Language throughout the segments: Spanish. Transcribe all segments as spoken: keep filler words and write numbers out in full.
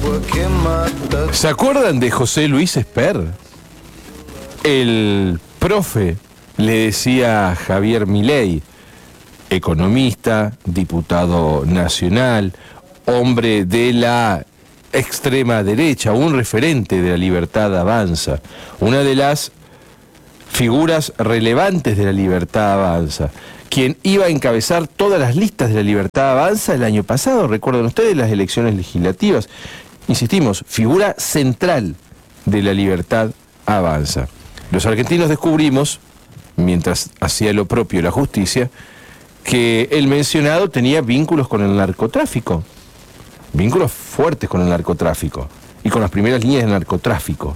¿Se acuerdan de José Luis Esper? El profe le decía a Javier Milei, economista, diputado nacional, hombre de la extrema derecha, un referente de la Libertad Avanza, una de las figuras relevantes de la Libertad Avanza, quien iba a encabezar todas las listas de la Libertad Avanza el año pasado, recuerdan ustedes, las elecciones legislativas. Insistimos, figura central de la Libertad Avanza. Los argentinos descubrimos, mientras hacía lo propio la justicia, que el mencionado tenía vínculos con el narcotráfico, vínculos fuertes con el narcotráfico y con las primeras líneas de narcotráfico.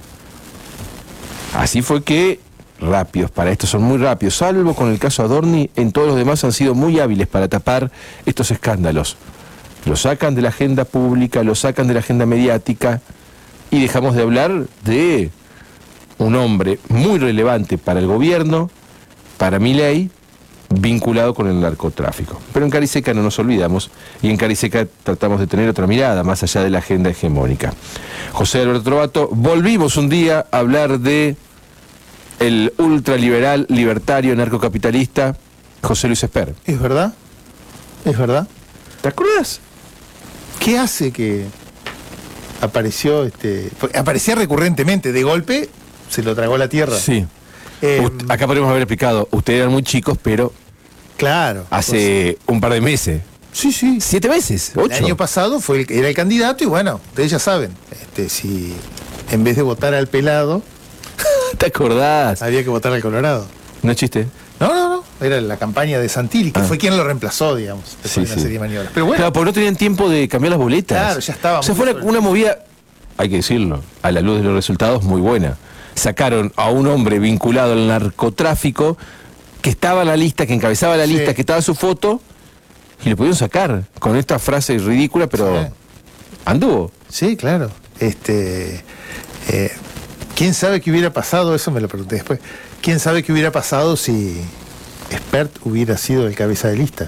Así fue que, rápidos para esto, son muy rápidos, salvo con el caso Adorni, en todos los demás han sido muy hábiles para tapar estos escándalos. Lo sacan de la agenda pública, lo sacan de la agenda mediática y dejamos de hablar de un hombre muy relevante para el gobierno, para Milei, vinculado con el narcotráfico. Pero en Cariseca no nos olvidamos y en Cariseca tratamos de tener otra mirada más allá de la agenda hegemónica. José Alberto Trovato, volvimos un día a hablar de el ultraliberal, libertario, narcocapitalista José Luis Esper. ¿Es verdad? ¿Es verdad? ¿Te acuerdas? ¿Qué hace que apareció este? Aparecía recurrentemente, de golpe se lo tragó la tierra. Sí. Eh, Ust- acá podríamos haber explicado, ustedes eran muy chicos, pero claro. hace pues, un par de meses. Sí, sí. ¿Siete meses? ¿Ocho? El año pasado fue el, era el candidato y bueno, ustedes ya saben, este, si en vez de votar al pelado, ¿Te acordás? había que votar al Colorado. No es chiste. No, no, no. Era la campaña de Santilli, que Ah. fue quien lo reemplazó, digamos, después Sí, de una sí. serie de maniobras. Pero bueno, Claro, porque no tenían tiempo de cambiar las boletas. Claro, ya estaba O sea, muy fue una, suelto. una movida, hay que decirlo, a la luz de los resultados, muy buena. Sacaron a un hombre vinculado al narcotráfico, que estaba en la lista, que encabezaba la Sí. lista, que estaba su foto, y le pudieron sacar con esta frase ridícula, pero Sí. anduvo. sí, claro. Este, eh, ¿quién sabe qué hubiera pasado? Eso me lo pregunté después. ¿Quién sabe qué hubiera pasado si Espert hubiera sido el cabeza de lista?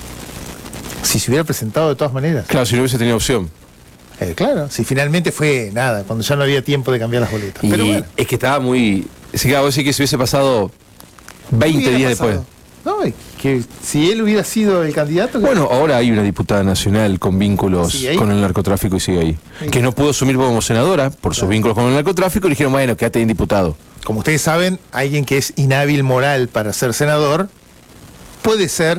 Si se hubiera presentado de todas maneras. Claro, si no hubiese tenido opción. Eh, claro, si finalmente fue nada, cuando ya no había tiempo de cambiar las boletas. Y Pero bueno, es que estaba muy... Sí, claro, decir que si hubiese pasado ¿qué veinte hubiera días pasado? después. No, es que si él hubiera sido el candidato... Bueno, ahora hay una diputada nacional con vínculos ¿Sigue ahí? con el narcotráfico y sigue ahí. Sí. Que no pudo asumir como senadora por sus Claro. vínculos con el narcotráfico y dijeron, bueno, quédate bien diputado. Como ustedes saben, alguien que es inhábil moral para ser senador puede ser...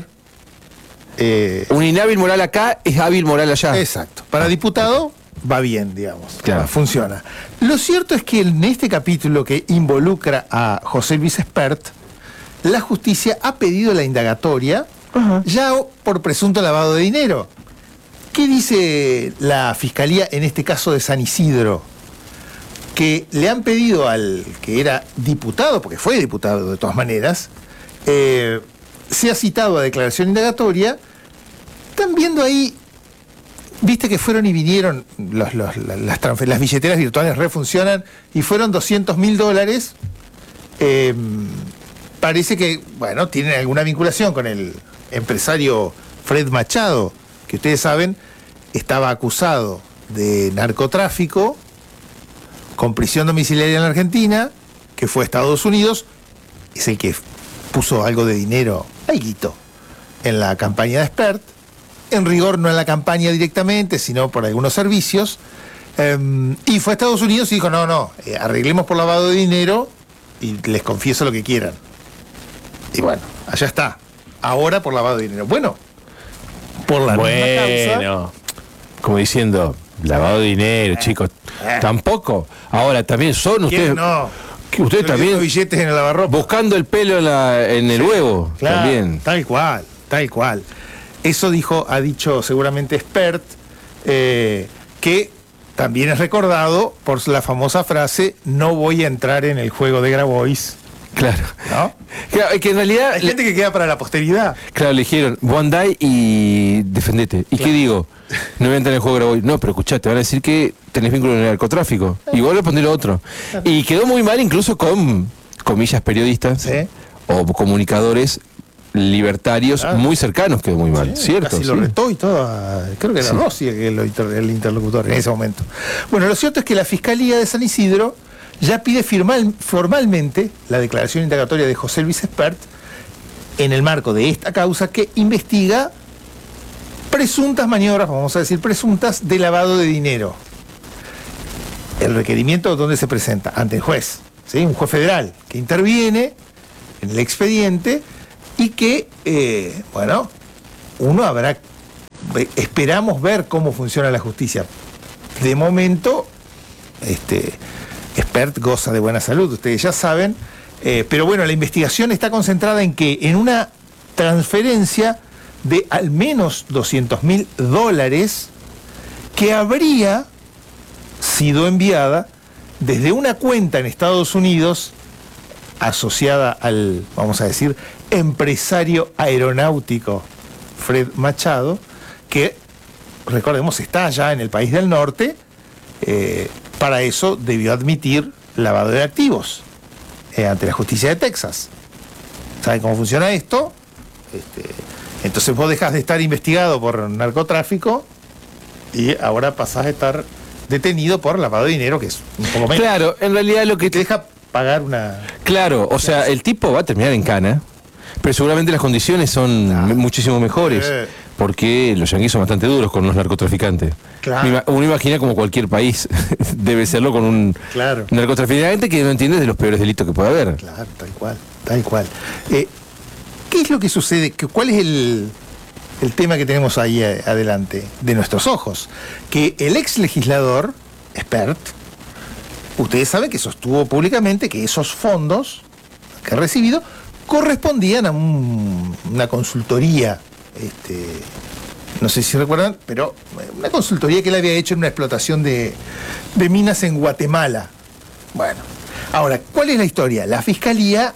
eh, Un inhábil moral acá es hábil moral allá. Exacto. Para diputado va bien, digamos. Claro. Va, funciona. Lo cierto es que en este capítulo que involucra a José Luis Espert, la justicia ha pedido la indagatoria Ajá. ya por presunto lavado de dinero. ¿Qué dice la fiscalía en este caso de San Isidro? Que le han pedido al que era diputado, porque fue diputado de todas maneras, eh, se ha citado a declaración indagatoria. Están viendo ahí, viste que fueron y vinieron, los, los- la- las, transfer- las billeteras virtuales refuncionan y fueron doscientos mil dólares. Eh, parece que, bueno, tienen alguna vinculación con el empresario Fred Machado, que ustedes saben, estaba acusado de narcotráfico, con prisión domiciliaria en la Argentina, que fue a Estados Unidos, es el que puso algo de dinero, alguito, en la campaña de Espert, en rigor no en la campaña directamente, sino por algunos servicios, eh, y fue a Estados Unidos y dijo, no, no, eh, arreglemos por lavado de dinero y les confieso lo que quieran. Y bueno, allá está, ahora por lavado de dinero. Bueno, por la misma causa... Bueno, como diciendo, lavado de dinero, chicos. eh. Tampoco. Ahora, también son ustedes... ¿Quién no? que ustedes Yo le también doy billetes en el lavarropa. buscando el pelo en, la- en el huevo. Claro, También. tal cual, tal cual. Eso dijo, ha dicho seguramente Espert, eh, que también es recordado por la famosa frase, no voy a entrar en el juego de Grabois, Claro. ¿no? Claro, es que en realidad... Hay gente que queda para la posteridad. Claro, le dijeron, vos andai y defendete. ¿Y qué digo? No voy a entrar en el juego de Grabois. No, pero escuchá, te van a decir que tenés vínculo en el narcotráfico. Igual respondí lo otro. Y quedó muy mal incluso con, comillas, periodistas Sí. o comunicadores libertarios Claro. muy cercanos quedó muy mal, Sí, ¿cierto? Casi Sí. lo retó y todo. a- creo que era Sí. Rossi el, el inter- el interlocutor en ese momento. Bueno, lo cierto es que la Fiscalía de San Isidro ya pide firmal- formalmente la declaración indagatoria de José Luis Espert en el marco de esta causa que investiga presuntas maniobras, vamos a decir presuntas, de lavado de dinero. El requerimiento donde se presenta ante el juez, ¿sí? Un juez federal que interviene en el expediente y que, eh, bueno, uno habrá, esperamos ver cómo funciona la justicia. De momento, este, Espert goza de buena salud, ustedes ya saben, eh, pero bueno, la investigación está concentrada en que en una transferencia de al menos doscientos mil dólares que habría sido enviada desde una cuenta en Estados Unidos asociada al, vamos a decir, empresario aeronáutico Fred Machado, que, recordemos, está allá en el país del norte. Eh, para eso debió admitir lavado de activos eh, ante la justicia de Texas. ¿Saben cómo funciona esto? Este, entonces vos dejás de estar investigado por narcotráfico y ahora pasás a estar detenido por lavado de dinero, que es un poco menos. Claro, en realidad lo que Que te deja pagar una... Claro, o sea, el tipo va a terminar en cana, pero seguramente las condiciones son Ah. m- muchísimo mejores, Eh. porque los yanquis son bastante duros con los narcotraficantes. Claro. Me ima- Uno imagina como cualquier país debe serlo con un Claro. narcotraficante que no entiende de los peores delitos que puede haber. Claro, tal cual, tal cual. Eh, ¿Qué es lo que sucede? ¿Qué- ¿Cuál es el, el tema que tenemos ahí eh, adelante de nuestros ojos? Que el ex legislador, Espert, ustedes saben que sostuvo públicamente que esos fondos que ha recibido correspondían a un- una consultoría, este, no sé si recuerdan, pero una consultoría que él había hecho en una explotación de, de minas en Guatemala. Bueno, ahora, ¿cuál es la historia? La Fiscalía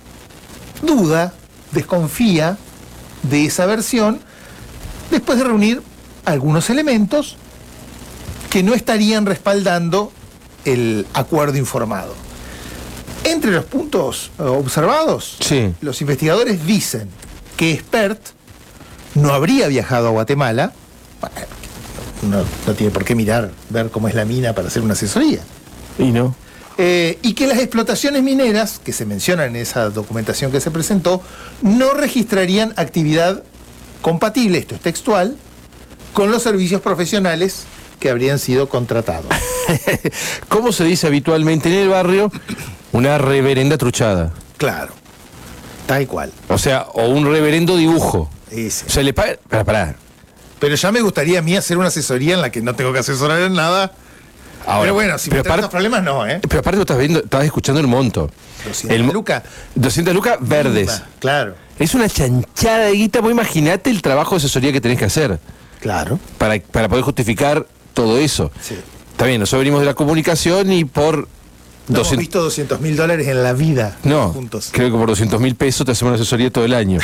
duda, desconfía de esa versión después de reunir algunos elementos que no estarían respaldando el acuerdo informado. Entre los puntos eh, observados, Sí. los investigadores dicen que Espert no habría viajado a Guatemala. Bueno, no, no tiene por qué mirar, ver cómo es la mina para hacer una asesoría. Y no. Eh, y que las explotaciones mineras, que se mencionan en esa documentación que se presentó, no registrarían actividad compatible, esto es textual, con los servicios profesionales que habrían sido contratados. ¿Cómo se dice habitualmente en el barrio? Una reverenda truchada. Claro, tal cual. O sea, o un reverendo dibujo. Ese. O sea, le paga... Para, para. Pero ya me gustaría a mí hacer una asesoría en la que no tengo que asesorar en nada. Ahora, pero bueno, si pero me traen aparte- estos problemas, no, ¿eh? Pero aparte vos estás viendo, estás escuchando el monto. doscientas El mo- lucas. doscientas lucas verdes. Claro, Es una chanchada de guita. Vos imaginate el trabajo de asesoría que tenés que hacer claro. para, para poder justificar todo eso. Sí. Está bien, nosotros venimos de la comunicación y por No hemos doscientos... visto doscientos mil dólares en la vida No, juntos. creo que por doscientos mil pesos te hacemos una asesoría todo el año.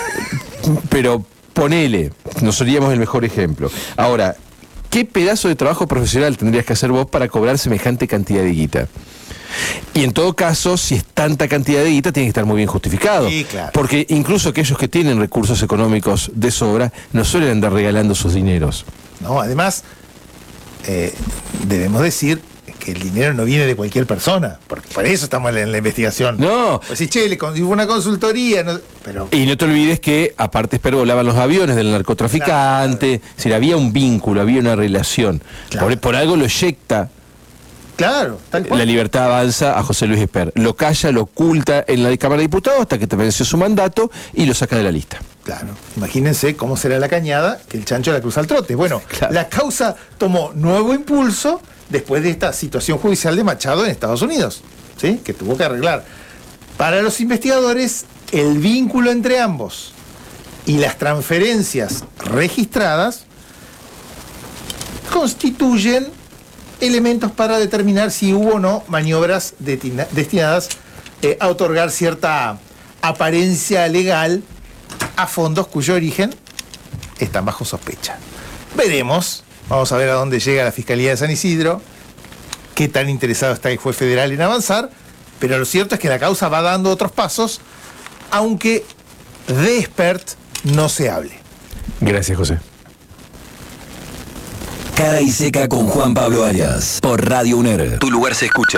Pero ponele, nos seríamos el mejor ejemplo. Ahora, ¿qué pedazo de trabajo profesional tendrías que hacer vos para cobrar semejante cantidad de guita? Y en todo caso, si es tanta cantidad de guita, tiene que estar muy bien justificado. Sí, claro. Porque incluso aquellos que tienen recursos económicos de sobra no suelen andar regalando sus dineros. No, además, eh, debemos decir que el dinero no viene de cualquier persona, porque por eso estamos en la investigación. No. Pues si, che, le con- hubo una consultoría, no- pero Y no te olvides que, aparte, Esper volaban los aviones del narcotraficante. Es decir, había un vínculo, había una relación. Claro. Por, por algo lo eyecta. claro, tal cual. La Libertad Avanza a José Luis Esper. Lo calla, lo oculta en la Cámara de Diputados hasta que te venció su mandato y lo saca de la lista. Claro, imagínense cómo será la cañada que el chancho la cruza al trote. Bueno, Claro. la causa tomó nuevo impulso después de esta situación judicial de Machado en Estados Unidos, ¿sí? Que tuvo que arreglar. Para los investigadores, el vínculo entre ambos y las transferencias registradas constituyen elementos para determinar si hubo o no maniobras detina- destinadas eh, a otorgar cierta apariencia legal a fondos cuyo origen están bajo sospecha. Veremos, vamos a ver a dónde llega la Fiscalía de San Isidro, qué tan interesado está el juez federal en avanzar, pero lo cierto es que la causa va dando otros pasos, aunque de expert no se hable. Gracias, José. Cara y Seca con Juan Pablo Arias por Radio UNER. Tu lugar se escucha.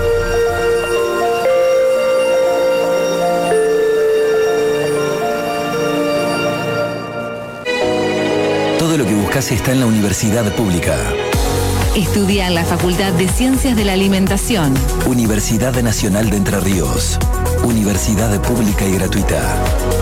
Todo lo que buscas está en la universidad pública. Estudia en la Facultad de Ciencias de la Alimentación. Universidad Nacional de Entre Ríos. Universidad pública y gratuita.